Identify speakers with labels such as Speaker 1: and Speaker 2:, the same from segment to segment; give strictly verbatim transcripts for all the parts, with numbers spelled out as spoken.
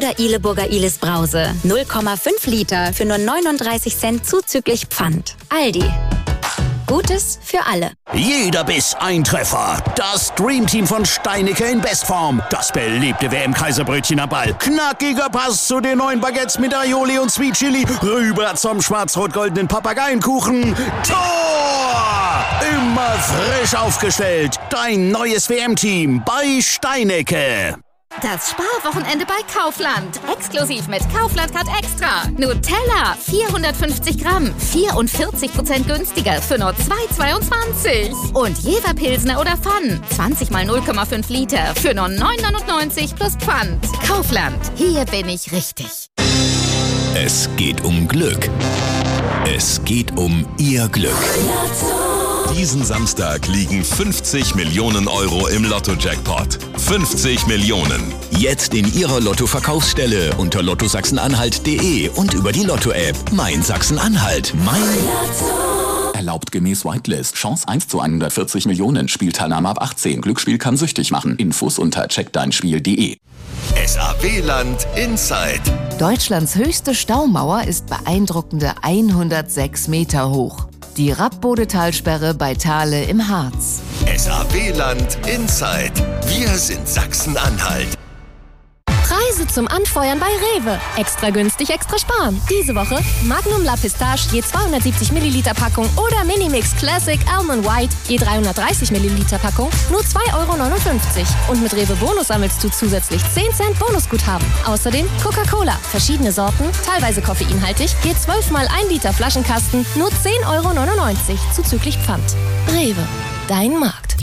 Speaker 1: oder Ihleburger Ihles Brause. null Komma fünf Liter für nur neununddreißig Cent zuzüglich Pfand. Aldi. Gutes für alle.
Speaker 2: Jeder Biss ein Treffer. Das Dreamteam von Steinicke in Bestform. Das beliebte W M-Kaiserbrötchen am Ball. Knackiger Pass zu den neuen Baguettes mit Aioli und Sweet Chili. Rüber zum schwarz-rot-goldenen Papageienkuchen. Tor! Immer frisch aufgestellt. Dein neues W M-Team bei Steinicke.
Speaker 3: Das Sparwochenende bei Kaufland. Exklusiv mit Kaufland Card Extra. Nutella, vierhundertfünfzig Gramm, vierundvierzig Prozent günstiger für nur zwei Euro zweiundzwanzig. Und Jever Pilsner oder Pfann, zwanzig mal null Komma fünf Liter für nur neun Euro neunundneunzig plus Pfand. Kaufland, hier bin ich richtig.
Speaker 4: Es geht um Glück. Es geht um Ihr Glück. Diesen Samstag liegen fünfzig Millionen Euro im Lotto-Jackpot. fünfzig Millionen. Jetzt in Ihrer Lotto-Verkaufsstelle unter lotto sachsen-anhalt punkt de und über die Lotto-App Mein Sachsen-Anhalt. Mein Lotto.
Speaker 5: Erlaubt gemäß Whitelist. Chance eins zu hundertvierzig Millionen. Spielteilnahme ab achtzehn. Glücksspiel kann süchtig machen. Infos unter check dein spiel punkt de.
Speaker 4: S A W-Land Inside.
Speaker 6: Deutschlands höchste Staumauer ist beeindruckende hundertsechs Meter hoch. Die Rappbodetalsperre bei Thale im Harz.
Speaker 4: S A W-Land Inside. Wir sind Sachsen-Anhalt.
Speaker 7: Preise zum Anfeuern bei Rewe. Extra günstig, extra sparen. Diese Woche Magnum La Pistache je zweihundertsiebzig Milliliter Packung oder Minimix Classic Almond White je dreihundertdreißig Milliliter Packung nur zwei Euro neunundfünfzig. Und mit Rewe Bonus sammelst du zusätzlich zehn Cent Bonusguthaben. Außerdem Coca-Cola, verschiedene Sorten, teilweise koffeinhaltig, je zwölf mal ein Liter Flaschenkasten nur zehn Euro neunundneunzig zuzüglich Pfand. Rewe, dein Markt.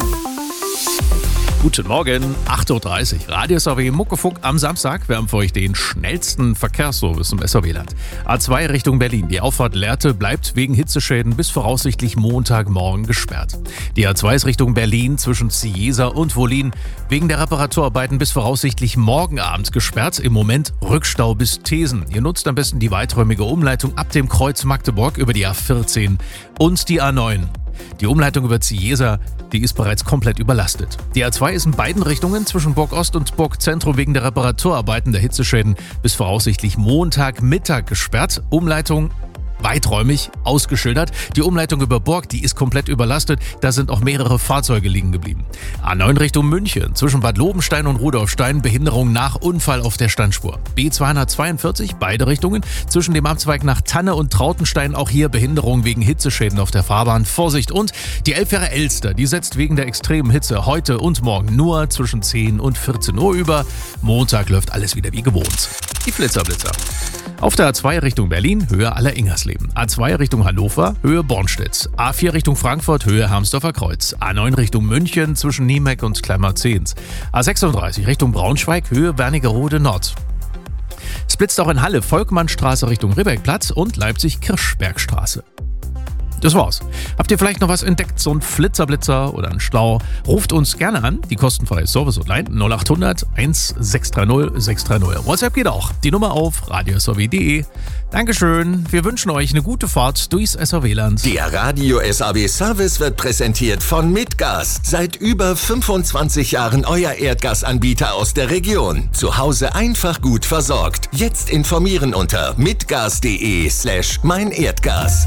Speaker 8: Guten Morgen, acht Uhr dreißig. Radio S A W Muckefuck am Samstag. Wir haben für euch den schnellsten Verkehrsservice im S A W-Land. A zwei Richtung Berlin. Die Auffahrt Lehrte bleibt wegen Hitzeschäden bis voraussichtlich Montagmorgen gesperrt. Die A zwei ist Richtung Berlin zwischen Cieza und Wollin wegen der Reparaturarbeiten bis voraussichtlich morgen Abend gesperrt. Im Moment Rückstau bis Thesen. Ihr nutzt am besten die weiträumige Umleitung ab dem Kreuz Magdeburg über die A vierzehn und die A neun. Die Umleitung über Cieza, die ist bereits komplett überlastet. Die A zwei ist in beiden Richtungen zwischen Burg Ost und Burg Zentrum wegen der Reparaturarbeiten der Hitzeschäden bis voraussichtlich Montagmittag gesperrt. Umleitung weiträumig ausgeschildert. Die Umleitung über Burg, die ist komplett überlastet. Da sind auch mehrere Fahrzeuge liegen geblieben. A neun Richtung München. Zwischen Bad Lobenstein und Rudolfstein Behinderung nach Unfall auf der Standspur. B zweihundertzweiundvierzig, beide Richtungen. Zwischen dem Abzweig nach Tanne und Trautenstein auch hier Behinderung wegen Hitzeschäden auf der Fahrbahn. Vorsicht! Und die Elbfähre Elster, die setzt wegen der extremen Hitze heute und morgen nur zwischen zehn und vierzehn Uhr über. Montag läuft alles wieder wie gewohnt. Die Flitzerblitzer. Auf der A zwei Richtung Berlin, Höhe Aller-Ingersleben. A zwei Richtung Hannover, Höhe Bornstedt. A vier Richtung Frankfurt, Höhe Harmsdorfer Kreuz. A neun Richtung München, zwischen Niemeck und Kleinmarzehns. A sechsunddreißig Richtung Braunschweig, Höhe Wernigerode Nord. Es blitzt auch in Halle, Volkmannstraße Richtung Ribbeckplatz und Leipzig-Kirchbergstraße. Das war's. Habt ihr vielleicht noch was entdeckt, so ein Flitzerblitzer oder ein Stau? Ruft uns gerne an, die kostenfreie Service-Hotline null acht hundert eins sechs drei null sechs drei null. WhatsApp geht auch. Die Nummer auf radio s a w punkt de. Dankeschön. Wir wünschen euch eine gute Fahrt durchs S A W-Land.
Speaker 4: Der Radio S A W Service wird präsentiert von Mitgas. Seit über fünfundzwanzig Jahren euer Erdgasanbieter aus der Region. Zu Hause einfach gut versorgt. Jetzt informieren unter mitgas.de slash mein Erdgas.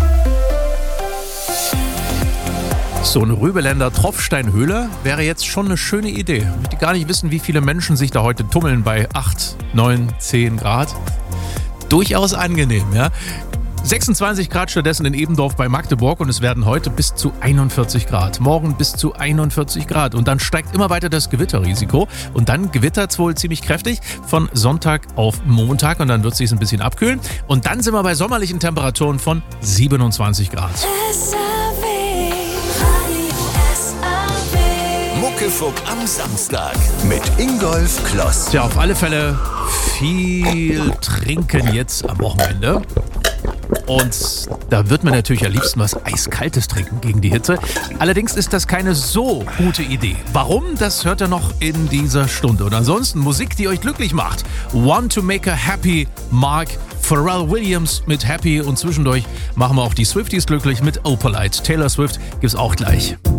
Speaker 8: So eine Rübeländer Tropfsteinhöhle wäre jetzt schon eine schöne Idee. Ich möchte gar nicht wissen, wie viele Menschen sich da heute tummeln bei acht, neun, zehn Grad. Durchaus angenehm, ja. sechsundzwanzig Grad stattdessen in Ebendorf bei Magdeburg und es werden heute bis zu einundvierzig Grad. Morgen bis zu einundvierzig Grad und dann steigt immer weiter das Gewitterrisiko und dann gewittert es wohl ziemlich kräftig von Sonntag auf Montag und dann wird es sich ein bisschen abkühlen und dann sind wir bei sommerlichen Temperaturen von siebenundzwanzig Grad.
Speaker 4: Muckefuck am Samstag mit Ingolf Kloss.
Speaker 8: Tja, auf alle Fälle viel trinken jetzt am Wochenende. Und da wird man natürlich am liebsten was Eiskaltes trinken gegen die Hitze. Allerdings ist das keine so gute Idee. Warum? Das hört ihr noch in dieser Stunde. Und ansonsten Musik, die euch glücklich macht. Want to make her happy, Mark. Pharrell Williams mit Happy. Und zwischendurch machen wir auch die Swifties glücklich mit Opalite. Taylor Swift gibt's auch gleich.